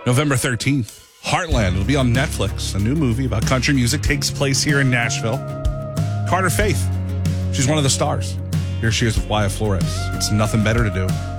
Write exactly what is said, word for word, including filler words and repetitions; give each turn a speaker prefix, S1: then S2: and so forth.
S1: November thirteenth, Heartland will be on Netflix. A new movie about country music takes place here in Nashville. Carter Faith, she's one of the stars. Here she is with Wyatt Flores. It's Nothing Better to Do.